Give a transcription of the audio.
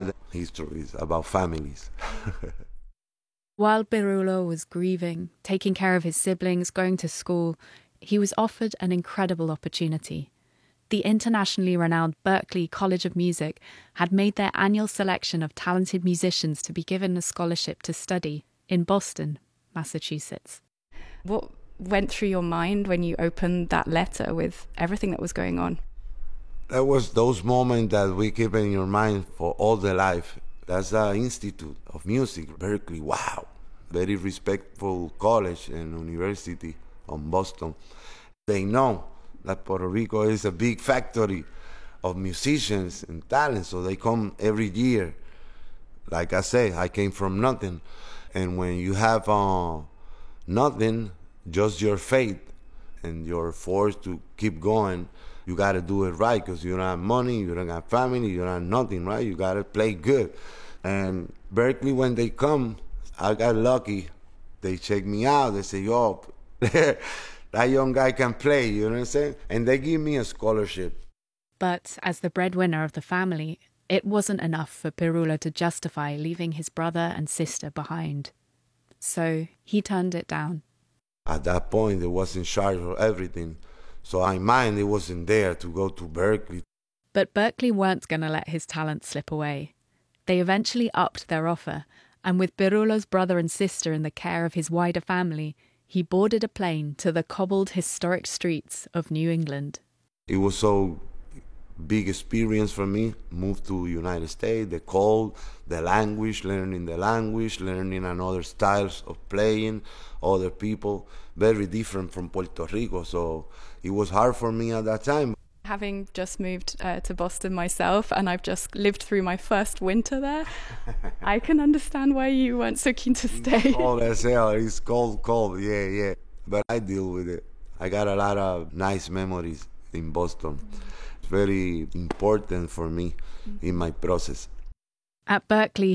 sad histories about families. While Pirulo was grieving, taking care of his siblings, going to school, he was offered an incredible opportunity. The internationally renowned Berklee College of Music had made their annual selection of talented musicians to be given a scholarship to study in Boston, Massachusetts. What went through your mind when you opened that letter with everything that was going on? That was those moments that we keep in your mind for all the life. That's the Institute of Music, Berklee. Wow. Very respectful college and university on Boston. They know that Puerto Rico is a big factory of musicians and talent, so they come every year. Like I say, I came from nothing. And when you have nothing, just your faith, and you're forced to keep going, you got to do it right, because you don't have money, you don't have family, you don't have nothing, right? You got to play good. And Berklee, when they come, I got lucky. They check me out. They say, yo, that young guy can play, you know what I'm saying? And they give me a scholarship. But as the breadwinner of the family, it wasn't enough for Pirulo to justify leaving his brother and sister behind. So he turned it down. At that point, they was in charge of everything. So my mind, it wasn't there to go to Berklee. But Berklee weren't going to let his talent slip away. They eventually upped their offer, and with Pirulo's brother and sister in the care of his wider family, he boarded a plane to the cobbled historic streets of New England. It was so big experience for me. Moved to United States, the cold, the language, learning another styles of playing, other people, very different from Puerto Rico. So it was hard for me at that time. Having just moved to Boston myself, and I've just lived through my first winter there, I can understand why you weren't so keen to stay. Cold as hell. It's cold, yeah. But I deal with it. I got a lot of nice memories in Boston. It's very important for me in my process. At Berklee,